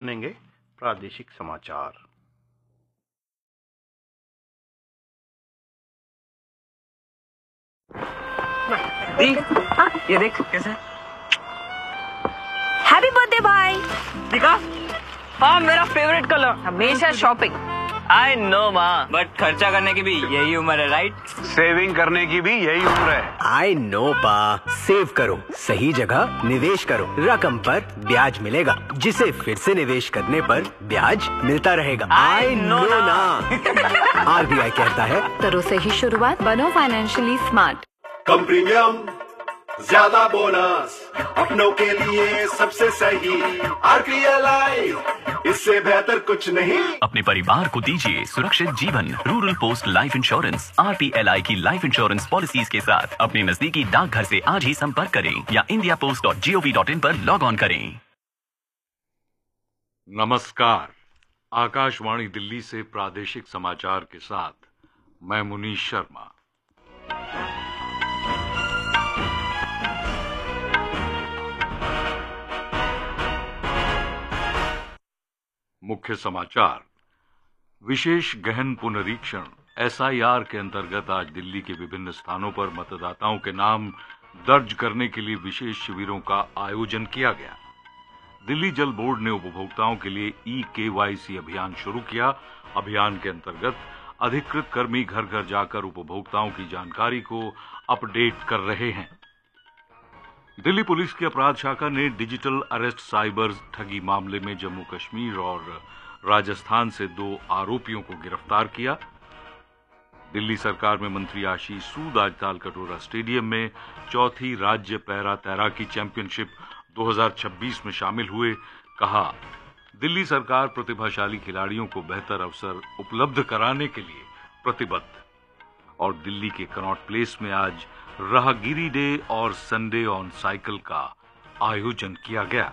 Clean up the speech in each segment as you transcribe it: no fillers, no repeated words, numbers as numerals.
सुनेंगे प्रादेशिक समाचार। दी, ये देख कैसा है। हैप्पी बर्थडे भाई। दिखा, हाँ मेरा फेवरेट कलर। हमेशा शॉपिंग। आई नो माँ, बट खर्चा करने की भी यही उम्र है, राइट? सेविंग करने की भी यही उम्र है। आई नो पा, सेव करो, सही जगह निवेश करो, रकम पर ब्याज मिलेगा, जिसे फिर से निवेश करने पर ब्याज मिलता रहेगा। आई नो ना। आरबीआई कहता है, करो सही शुरुआत, बनो फाइनेंशियली स्मार्ट। कम प्रीमियम, ज्यादा बोनस, अपनों के लिए सबसे सही। आरपीएलआई, इससे बेहतर कुछ नहीं। अपने परिवार को दीजिए सुरक्षित जीवन। Rural post life insurance RPLI की लाइफ इंश्योरेंस पॉलिसीज के साथ अपने नजदीकी डाकघर से आज ही संपर्क करें या indiapost.gov.in पर लॉग ऑन करें। नमस्कार, आकाशवाणी दिल्ली से प्रादेशिक समाचार के साथ मैं मुनीश शर्मा। मुख्य समाचार। विशेष गहन पुनरीक्षण एसआईआर के अंतर्गत आज दिल्ली के विभिन्न स्थानों पर मतदाताओं के नाम दर्ज करने के लिए विशेष शिविरों का आयोजन किया गया। दिल्ली जल बोर्ड ने उपभोक्ताओं के लिए ई-केवाईसी अभियान शुरू किया। अभियान के अंतर्गत अधिकृत कर्मी घर घर जाकर उपभोक्ताओं की जानकारी को अपडेट कर रहे हैं। दिल्ली पुलिस की अपराध शाखा ने डिजिटल अरेस्ट साइबर ठगी मामले में जम्मू कश्मीर और राजस्थान से 2 आरोपियों को गिरफ्तार किया। दिल्ली सरकार में मंत्री आशीष सूद आज तालकटोरा स्टेडियम में चौथी राज्य पैरा तैराकी चैंपियनशिप 2026 में शामिल हुए। कहा, दिल्ली सरकार प्रतिभाशाली खिलाड़ियों को बेहतर अवसर उपलब्ध कराने के लिए प्रतिबद्ध। और दिल्ली के कनॉट प्लेस में आज राहगिरी डे और संडे ऑन साइकिल का आयोजन किया गया।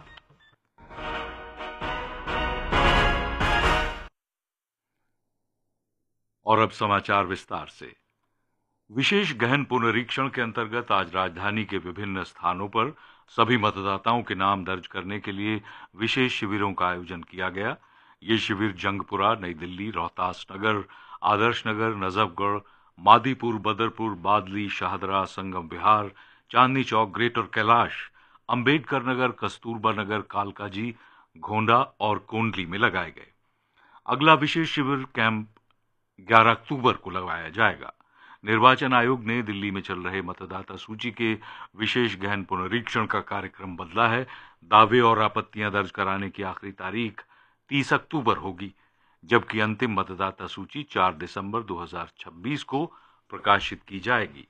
और अब समाचार विस्तार से। विशेष गहन पुनरीक्षण के अंतर्गत आज राजधानी के विभिन्न स्थानों पर सभी मतदाताओं के नाम दर्ज करने के लिए विशेष शिविरों का आयोजन किया गया। ये शिविर जंगपुरा, नई दिल्ली, रोहतास नगर, आदर्श नगर, नजफगढ़, मादीपुर, बदरपुर, बादली, शाहदरा, संगम विहार, चांदनी चौक, ग्रेटर कैलाश, अंबेडकर नगर, कस्तूरबा नगर, कालकाजी, घोंडा और कोंडली में लगाए गए। अगला विशेष शिविर कैंप 11 अक्टूबर को लगाया जाएगा। निर्वाचन आयोग ने दिल्ली में चल रहे मतदाता सूची के विशेष गहन पुनरीक्षण का कार्यक्रम बदला है। दावे और आपत्तियां दर्ज कराने की आखिरी तारीख 30 अक्टूबर होगी, जबकि अंतिम मतदाता सूची 4 दिसंबर 2026 को प्रकाशित की जाएगी।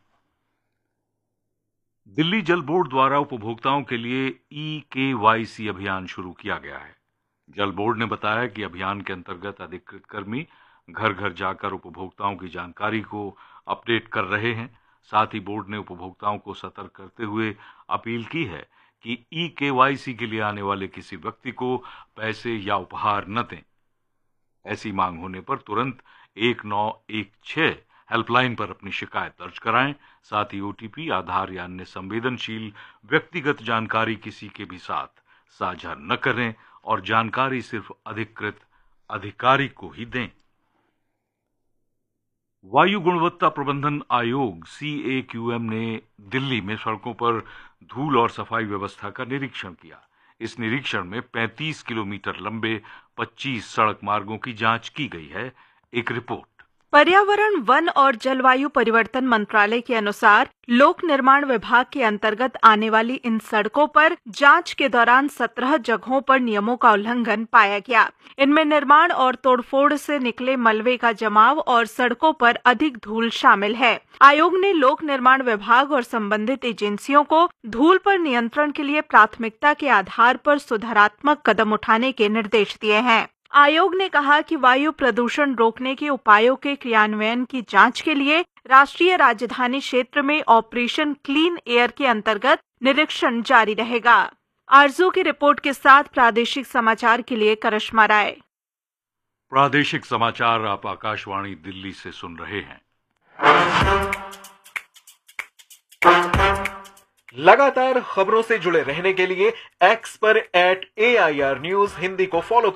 दिल्ली जल बोर्ड द्वारा उपभोक्ताओं के लिए ई-केवाईसी अभियान शुरू किया गया है। जल बोर्ड ने बताया कि अभियान के अंतर्गत अधिकृत कर्मी घर घर जाकर उपभोक्ताओं की जानकारी को अपडेट कर रहे हैं। साथ ही बोर्ड ने उपभोक्ताओं को सतर्क करते हुए अपील की है कि ई-केवाईसी के लिए आने वाले किसी व्यक्ति को पैसे या उपहार न दें। ऐसी मांग होने पर तुरंत 1916 हेल्पलाइन पर अपनी शिकायत दर्ज कराएं। साथ ही ओटीपी, आधार या अन्य संवेदनशील व्यक्तिगत जानकारी किसी के भी साथ साझा न करें और जानकारी सिर्फ अधिकृत अधिकारी को ही दें। वायु गुणवत्ता प्रबंधन आयोग CAQM ने दिल्ली में सड़कों पर धूल और सफाई व्यवस्था का निरीक्षण किया। इस निरीक्षण में 35 किलोमीटर लंबे 25 सड़क मार्गों की जांच की गई है। एक रिपोर्ट। पर्यावरण, वन और जलवायु परिवर्तन मंत्रालय के अनुसार लोक निर्माण विभाग के अंतर्गत आने वाली इन सड़कों पर जांच के दौरान 17 जगहों पर नियमों का उल्लंघन पाया गया। इनमें निर्माण और तोड़फोड़ से निकले मलबे का जमाव और सड़कों पर अधिक धूल शामिल है। आयोग ने लोक निर्माण विभाग और संबंधित एजेंसियों को धूल पर नियंत्रण के लिए प्राथमिकता के आधार पर सुधारात्मक कदम उठाने के निर्देश दिए हैं। आयोग ने कहा कि वायु प्रदूषण रोकने के उपायों के क्रियान्वयन की जांच के लिए राष्ट्रीय राजधानी क्षेत्र में ऑपरेशन क्लीन एयर के अंतर्गत निरीक्षण जारी रहेगा। आरजू की रिपोर्ट के साथ प्रादेशिक समाचार के लिए करिश्मा राय। प्रादेशिक समाचार आप आकाशवाणी दिल्ली से सुन रहे हैं। लगातार खबरों से जुड़े रहने के लिए एक्स पर @AIR News हिंदी को फॉलो